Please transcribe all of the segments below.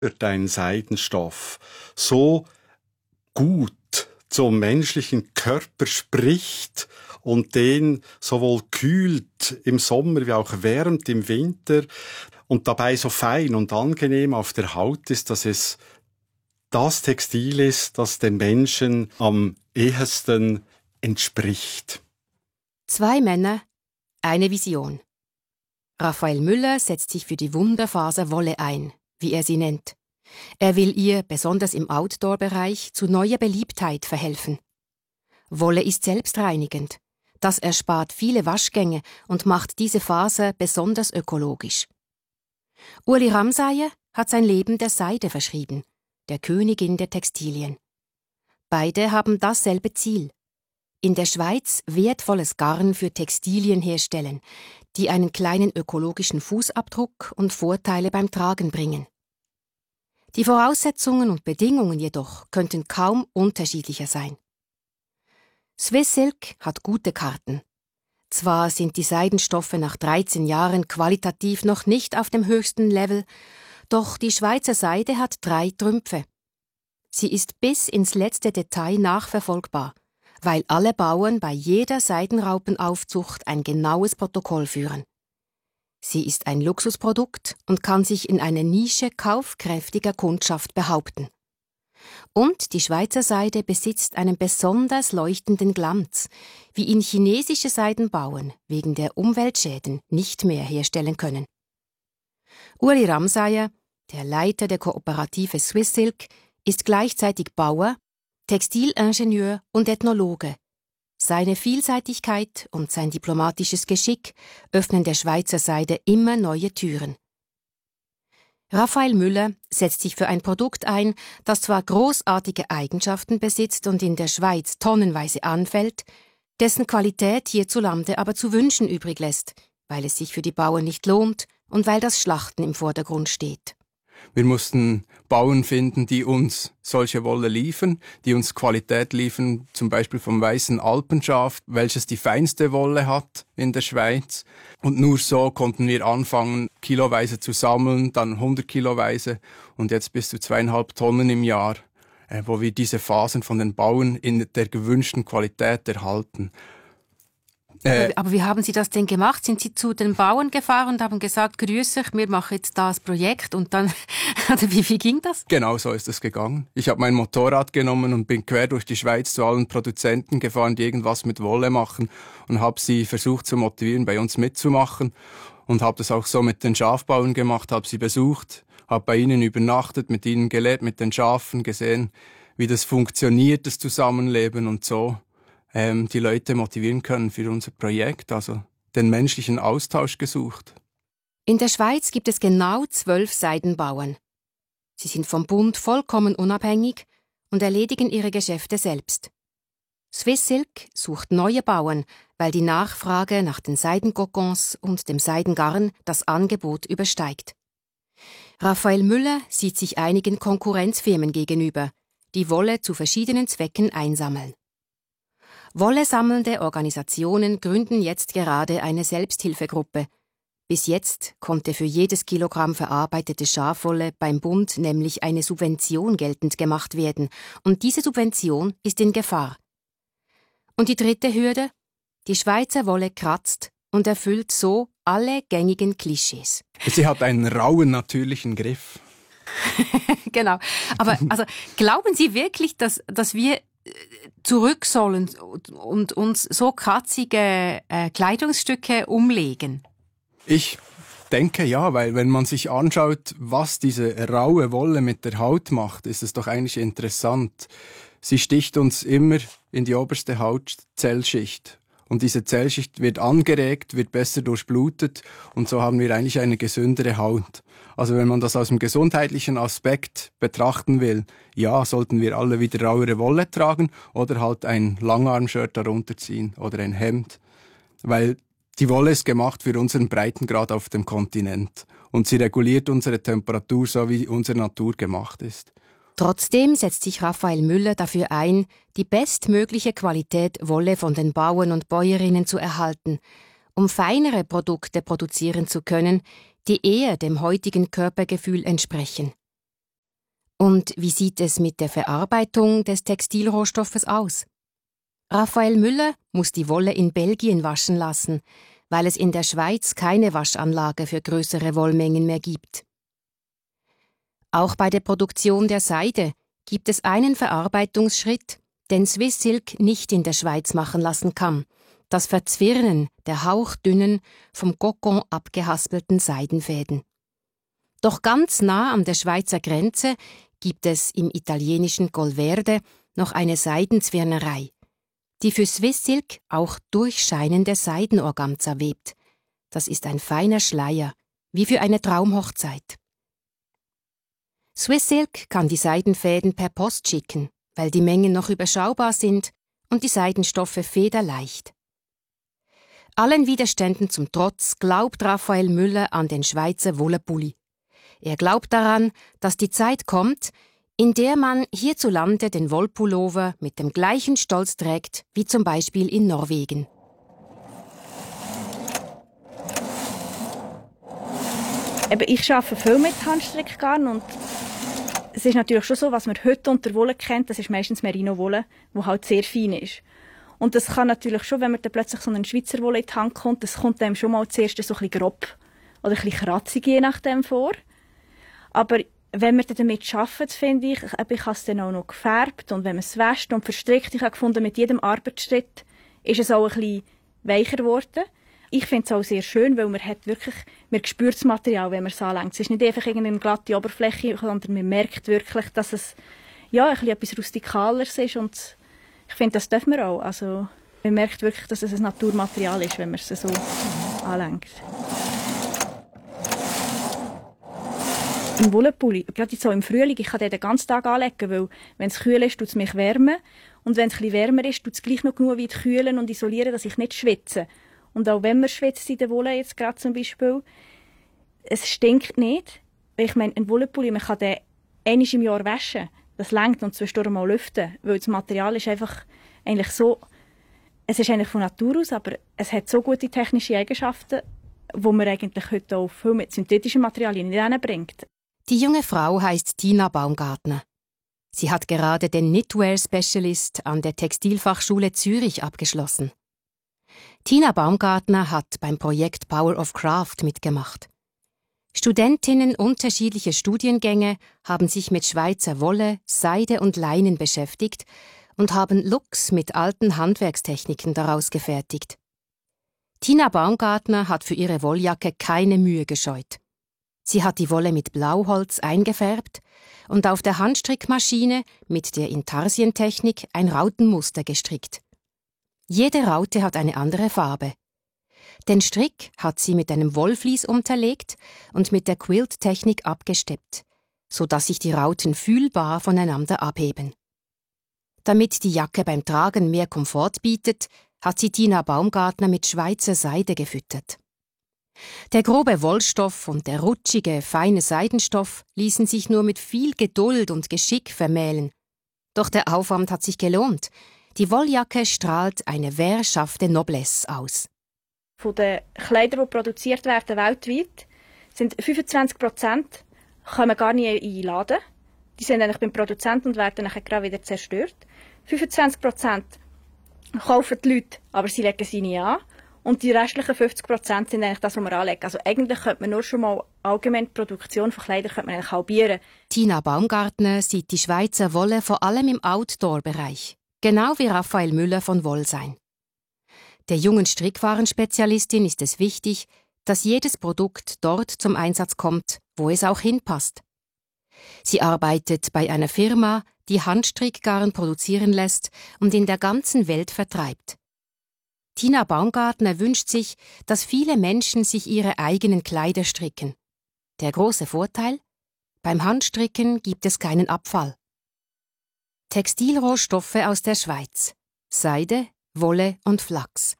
dein Seidenstoff so gut zum menschlichen Körper spricht und den sowohl kühlt im Sommer wie auch wärmt im Winter und dabei so fein und angenehm auf der Haut ist, dass es das Textil ist, das dem Menschen am ehesten entspricht. 2 Männer, eine Vision. Raphael Müller setzt sich für die Wunderfaser Wolle ein, wie er sie nennt. Er will ihr, besonders im Outdoor-Bereich, zu neuer Beliebtheit verhelfen. Wolle ist selbstreinigend. Das erspart viele Waschgänge und macht diese Faser besonders ökologisch. Ueli Ramsayer hat sein Leben der Seide verschrieben, der Königin der Textilien. Beide haben dasselbe Ziel. In der Schweiz wertvolles Garn für Textilien herstellen, die einen kleinen ökologischen Fußabdruck und Vorteile beim Tragen bringen. Die Voraussetzungen und Bedingungen jedoch könnten kaum unterschiedlicher sein. Swiss Silk hat gute Karten. Zwar sind die Seidenstoffe nach 13 Jahren qualitativ noch nicht auf dem höchsten Level, doch die Schweizer Seide hat 3 Trümpfe. Sie ist bis ins letzte Detail nachverfolgbar, weil alle Bauern bei jeder Seidenraupenaufzucht ein genaues Protokoll führen. Sie ist ein Luxusprodukt und kann sich in einer Nische kaufkräftiger Kundschaft behaupten. Und die Schweizer Seide besitzt einen besonders leuchtenden Glanz, wie ihn chinesische Seidenbauern wegen der Umweltschäden nicht mehr herstellen können. Ueli Ramsayer, der Leiter der Kooperative Swiss Silk, ist gleichzeitig Bauer, Textilingenieur und Ethnologe. Seine Vielseitigkeit und sein diplomatisches Geschick öffnen der Schweizer Seide immer neue Türen. Raphael Müller setzt sich für ein Produkt ein, das zwar großartige Eigenschaften besitzt und in der Schweiz tonnenweise anfällt, dessen Qualität hierzulande aber zu wünschen übrig lässt, weil es sich für die Bauern nicht lohnt und weil das Schlachten im Vordergrund steht. Wir mussten Bauern finden, die uns solche Wolle liefern, die uns Qualität liefern, zum Beispiel vom weißen Alpenschaf, welches die feinste Wolle hat in der Schweiz. Und nur so konnten wir anfangen, kiloweise zu sammeln, dann 100 kiloweise und jetzt bis zu 2,5 Tonnen im Jahr, wo wir diese Fasern von den Bauern in der gewünschten Qualität erhalten. Aber wie haben Sie das denn gemacht? Sind Sie zu den Bauern gefahren und haben gesagt, grüß euch, wir machen jetzt das Projekt und dann, oder wie ging das? Genau so ist es gegangen. Ich habe mein Motorrad genommen und bin quer durch die Schweiz zu allen Produzenten gefahren, die irgendwas mit Wolle machen und habe sie versucht zu motivieren, bei uns mitzumachen und habe das auch so mit den Schafbauern gemacht, habe sie besucht, habe bei ihnen übernachtet, mit ihnen gelebt, mit den Schafen, gesehen, wie das funktioniert, das Zusammenleben und so die Leute motivieren können für unser Projekt, also den menschlichen Austausch gesucht. In der Schweiz gibt es genau 12 Seidenbauern. Sie sind vom Bund vollkommen unabhängig und erledigen ihre Geschäfte selbst. Swiss Silk sucht neue Bauern, weil die Nachfrage nach den Seidenkokons und dem Seidengarn das Angebot übersteigt. Raphael Müller sieht sich einigen Konkurrenzfirmen gegenüber, die Wolle zu verschiedenen Zwecken einsammeln. Wollesammelnde Organisationen gründen jetzt gerade eine Selbsthilfegruppe. Bis jetzt konnte für jedes Kilogramm verarbeitete Schafwolle beim Bund nämlich eine Subvention geltend gemacht werden, und diese Subvention ist in Gefahr. Und die 3. Hürde? Die Schweizer Wolle kratzt und erfüllt so alle gängigen Klischees. Sie hat einen rauen, natürlichen Griff. Genau. Aber also, glauben Sie wirklich, dass wir zurück sollen und uns so kratzige Kleidungsstücke umlegen? Ich denke ja, weil wenn man sich anschaut, was diese raue Wolle mit der Haut macht, ist es doch eigentlich interessant. Sie sticht uns immer in die oberste Hautzellschicht. Und diese Zellschicht wird angeregt, wird besser durchblutet und so haben wir eigentlich eine gesündere Haut. Also wenn man das aus dem gesundheitlichen Aspekt betrachten will, ja, sollten wir alle wieder rauere Wolle tragen oder halt ein Langarmshirt darunter ziehen oder ein Hemd. Weil die Wolle ist gemacht für unseren Breitengrad auf dem Kontinent und sie reguliert unsere Temperatur, so wie unsere Natur gemacht ist. Trotzdem setzt sich Raphael Müller dafür ein, die bestmögliche Qualität Wolle von den Bauern und Bäuerinnen zu erhalten, um feinere Produkte produzieren zu können, die eher dem heutigen Körpergefühl entsprechen. Und wie sieht es mit der Verarbeitung des Textilrohstoffes aus? Raphael Müller muss die Wolle in Belgien waschen lassen, weil es in der Schweiz keine Waschanlage für größere Wollmengen mehr gibt. Auch bei der Produktion der Seide gibt es einen Verarbeitungsschritt, den Swiss Silk nicht in der Schweiz machen lassen kann: das Verzwirnen der hauchdünnen, vom Kokon abgehaspelten Seidenfäden. Doch ganz nah an der Schweizer Grenze gibt es im italienischen Colverde noch eine Seidenzwirnerei, die für Swiss Silk auch durchscheinende Seidenorganza webt. Das ist ein feiner Schleier, wie für eine Traumhochzeit. Swiss Silk kann die Seidenfäden per Post schicken, weil die Mengen noch überschaubar sind und die Seidenstoffe federleicht. Allen Widerständen zum Trotz glaubt Raphael Müller an den Schweizer Wollepulli. Er glaubt daran, dass die Zeit kommt, in der man hierzulande den Wollpullover mit dem gleichen Stolz trägt wie zum Beispiel in Norwegen. Ich arbeite viel mit Handstrickgarn und es ist natürlich schon so, was man heute unter Wolle kennt, das ist meistens Merino-Wolle, die halt sehr fein ist. Und das kann natürlich schon, wenn man dann plötzlich so einen Schweizer Wolle in die Hand kommt, das kommt einem schon mal zuerst so ein bisschen grob oder ein bisschen kratzig je nachdem vor. Aber wenn wir damit arbeiten, finde ich habe es dann auch noch gefärbt und wenn man es wäscht und verstrickt, ich habe gefunden, mit jedem Arbeitsschritt ist es auch ein bisschen weicher geworden. Ich finde es auch sehr schön, weil man spürt das Material, wenn man es anlenkt. Es ist nicht einfach eine glatte Oberfläche, sondern man merkt wirklich, dass es ein bisschen etwas Rustikaleres ist und ich finde, das dürfen wir auch. Also, man merkt wirklich, dass es ein Naturmaterial ist, wenn man es so anlenkt. Im Wollepulli, gerade so im Frühling, ich kann den ganzen Tag anlegen, weil wenn es kühl ist, tut es mich wärmen. Und wenn es ein bisschen wärmer ist, tut es gleich noch genug weit kühlen und isolieren, dass ich nicht schwitze. Und auch wenn man schwitzt in der Wolle, jetzt gerade zum Beispiel, es stinkt nicht. Ich meine, ein Wollepulli, man kann den einmal im Jahr waschen. Das reicht und zwischendurch mal lüften. Weil das Material ist einfach eigentlich so, es ist eigentlich von Natur aus, aber es hat so gute technische Eigenschaften, die man eigentlich heute auch viel mit synthetischen Materialien nicht hinbringt. Die junge Frau heißt Tina Baumgartner. Sie hat gerade den Knitwear Specialist an der Textilfachschule Zürich abgeschlossen. Tina Baumgartner hat beim Projekt Power of Craft mitgemacht. Studentinnen unterschiedlicher Studiengänge haben sich mit Schweizer Wolle, Seide und Leinen beschäftigt und haben Looks mit alten Handwerkstechniken daraus gefertigt. Tina Baumgartner hat für ihre Wolljacke keine Mühe gescheut. Sie hat die Wolle mit Blauholz eingefärbt und auf der Handstrickmaschine mit der Intarsientechnik ein Rautenmuster gestrickt. Jede Raute hat eine andere Farbe. Den Strick hat sie mit einem Wollvlies unterlegt und mit der Quilt-Technik abgesteppt, sodass sich die Rauten fühlbar voneinander abheben. Damit die Jacke beim Tragen mehr Komfort bietet, hat sie Tina Baumgartner mit Schweizer Seide gefüttert. Der grobe Wollstoff und der rutschige, feine Seidenstoff ließen sich nur mit viel Geduld und Geschick vermählen. Doch der Aufwand hat sich gelohnt. Die Wolljacke strahlt eine wehrschafte Noblesse aus. Von den Kleidern, die produziert werden weltweit, sind 25% kommen gar nicht in den Laden. Die sind eigentlich beim Produzenten und werden nachher gerade wieder zerstört. 25% kaufen die Leute, aber sie legen sie nie an. Und die restlichen 50% sind eigentlich das, was wir anlegen. Also eigentlich könnte man nur schon mal allgemein die Produktion von Kleidern eigentlich halbieren. Tina Baumgartner sieht die Schweizer Wolle vor allem im Outdoor-Bereich. Genau wie Raphael Müller von Wollsein. Der jungen Strickwarenspezialistin ist es wichtig, dass jedes Produkt dort zum Einsatz kommt, wo es auch hinpasst. Sie arbeitet bei einer Firma, die Handstrickgarn produzieren lässt und in der ganzen Welt vertreibt. Tina Baumgartner wünscht sich, dass viele Menschen sich ihre eigenen Kleider stricken. Der große Vorteil? Beim Handstricken gibt es keinen Abfall. Textilrohstoffe aus der Schweiz. Seide, Wolle und Flachs.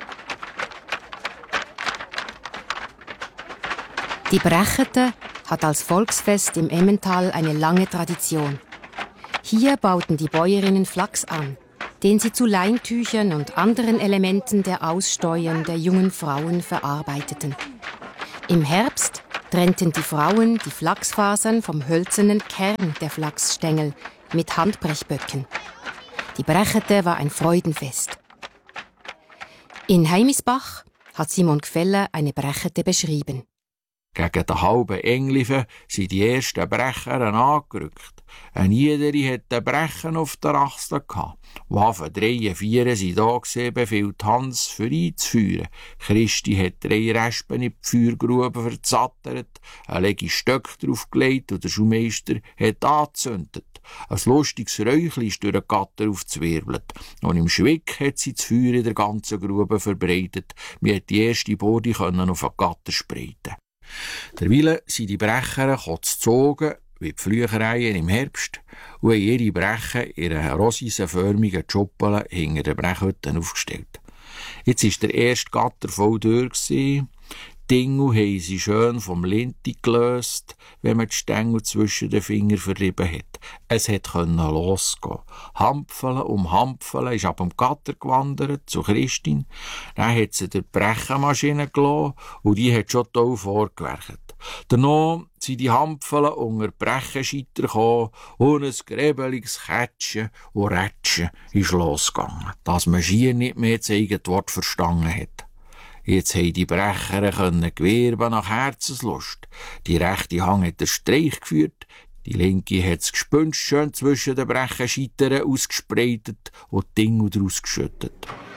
Die Brechete hat als Volksfest im Emmental eine lange Tradition. Hier bauten die Bäuerinnen Flachs an, den sie zu Leintüchern und anderen Elementen der Aussteuern der jungen Frauen verarbeiteten. Im Herbst trennten die Frauen die Flachsfasern vom hölzernen Kern der Flachsstängel mit Handbrechböcken. Die Brechete war ein Freudenfest. In Heimisbach hat Simon Gfeller eine Brechete beschrieben. Gegen den halben Engliven sind die ersten Brecher angerückt. Ein jeder hat den Brechen auf der Achsel gehabt. Waffen 3 und 4 waren da gewesen, befiehlt Hans für einzuführen. Christi hat 3 Respen in die Feuergrube verzattert, ein lege Stöcke draufgelegt und der Schulmeister hat angezündet. Ein lustiges Räuchchen ist durch den Gatter aufzwirbelt. Und im Schwick hat sie das Feuer in der ganzen Grube verbreitet. Wir konnten die erste Borde auf den Gatter spreiten. Derweil sind die Brecher gezogen, wie die Flüchereien im Herbst, und haben ihre Brechen in einer rosisenförmigen Schuppel hinter den Brechhütten aufgestellt. Jetzt war der erste Gatter voll durch. Die Dinge haben sie schön vom Linti gelöst, wenn man die Stängel zwischen den Fingern verrieben hat. Es konnte losgehen. Hampfeln um Hampfeln ist ab dem Gatter gewandert zu Christin. Dann hat sie die Brechenmaschine gelassen und die hat schon toll vorgewerkt. Danach sind die Hampfeln unter die Brechenscheiter gekommen und ein gräbeliges Kätschen und Rätschen ist losgegangen, dass man schier nicht mehr das eigene Wort verstanden hat. Jetzt haben die Brecher gewirben nach Herzenslust. Die rechte Hand hat den Streich geführt, die linke hat das Gespünst schön zwischen den Brechenscheitern ausgespreitet und die Dinge daraus geschüttet.